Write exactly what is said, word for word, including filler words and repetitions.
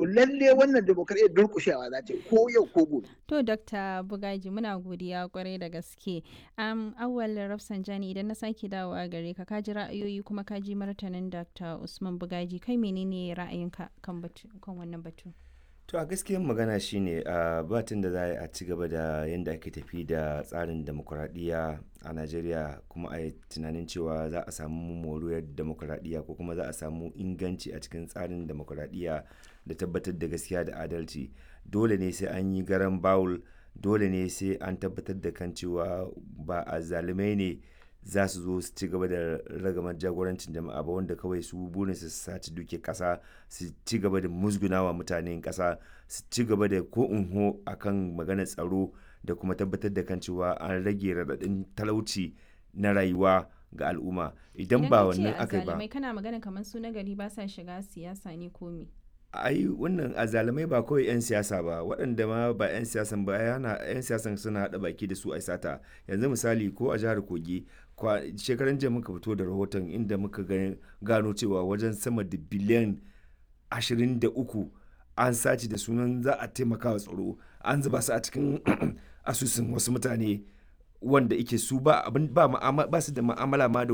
lalle wannan demokradiyyar durƙushewa za ta yi ko yau ko gobe. To Dokta Bugaji muna godiya kwarai da gaske. Um, Awwal Rafsanjani idan na sake dawowa gare ka kaji ra'ayoyi kuma kaji martanin Dokta Usman Bugaji kai menene ra'ayinka kan batu kan wannan batu? To a gaskiyar magana shine a batun da za a ci gaba da yadda ake tafi da tsarin demokuraɗiyya a Najeriya kuma a yi tunanin cewa za a samu moriyar demokuraɗiyya ko kuma za a samu inganci a cikin tsarin demokuraɗiyya da tabbatar da gaskiya da adalci. Dole ne sai an yi garan bawul, dole ne sai an tabbatar da kan cewa ba a zalumai ne za su zo su ci gaba da ragamar jagorancin jama'a ba wanda kawai su burin su saci duke kasa, su ci gaba da musgunawa mutanen kasa, su ci gaba da ko unho akan maganar tsaro da kuma tabbatar da kan cewa an rage raɗaɗin talauci na rayuwa ga al'umma. Idan ba wannan aka ba, kana magana kamar su na gari ba sa shiga siyasa ne ko me? ai wannan azalamai ba kawai 'yan siyasa ba, waɗanda ma ba 'yan siyasan ba yana 'yan siyasan suna haɗa baki da su a sata. Yanzu misali ko a jihar Kogi shekaran jiya muka fito da rahoton inda muka gano cewa wajen sama da biliyan ashirin da uku an sace da sunan za a taimaka wa tsaro, an zuba su a cikin asusun wasu mutane wanda ike su ba su da ma'amala ma da